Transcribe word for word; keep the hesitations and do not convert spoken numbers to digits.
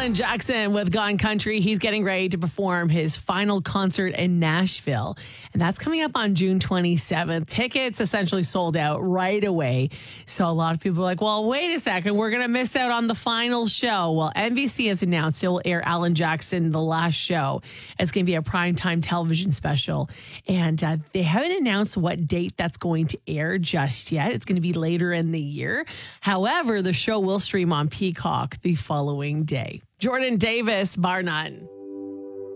Alan Jackson with Gone Country. He's getting ready to perform his final concert in Nashville. And that's coming up on June twenty-seventh. Tickets essentially sold out right away. So a lot of people are like, well, wait a second. We're going to miss out on the final show. Well, N B C has announced it will air Alan Jackson, the last show. It's going to be a primetime television special. And uh, they haven't announced what date that's going to air just yet. It's going to be later in the year. However, the show will stream on Peacock the following day. Jordan Davis, bar none.